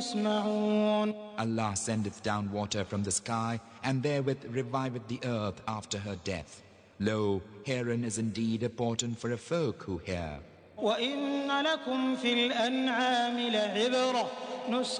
يسمعون. Allah sendeth down water from the sky, and therewith reviveth the earth after her death. Lo, herein is indeed a portent for a folk who hear. وإن لكم في الأنعام لعبرة